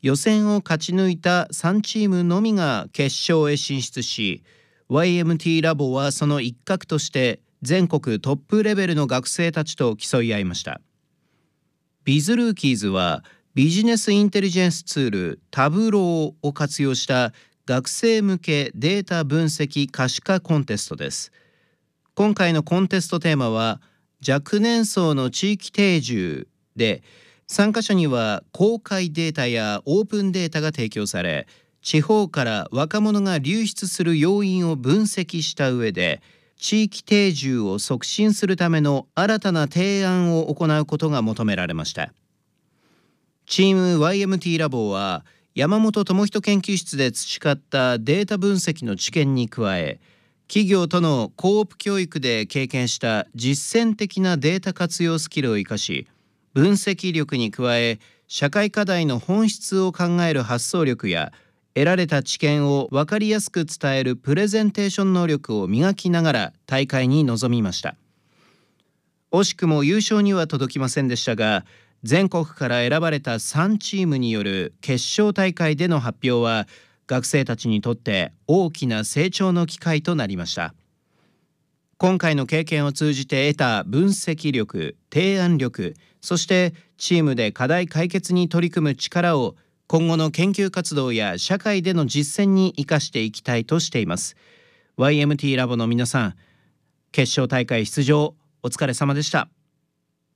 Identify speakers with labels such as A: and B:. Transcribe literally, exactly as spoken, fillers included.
A: 予選を勝ち抜いたさんチームのみが決勝へ進出し、 ワイエムティー ラボはその一角として全国トップレベルの学生たちと競い合いました。ビズルーキーズはビジネスインテリジェンスツールタブローを活用した学生向けデータ分析可視化コンテストです。今回のコンテストテーマは若年層の地域定住で、参加者には公開データやオープンデータが提供され、地方から若者が流出する要因を分析した上で、地域定住を促進するための新たな提案を行うことが求められました。チーム ワイエムティー ラボは山本智人研究室で培ったデータ分析の知見に加え、企業とのコープ教育で経験した実践的なデータ活用スキルを生かし、分析力に加え社会課題の本質を考える発想力や、得られた知見を分かりやすく伝えるプレゼンテーション能力を磨きながら大会に臨みました。惜しくも優勝には届きませんでしたが、全国から選ばれたさんチームによる決勝大会での発表は、学生たちにとって大きな成長の機会となりました。今回の経験を通じて得た分析力、提案力、そしてチームで課題解決に取り組む力を今後の研究活動や社会での実践に生かしていきたいとしています。 ワイエムティー ラボの皆さん、決勝大会出場お疲れ様でした。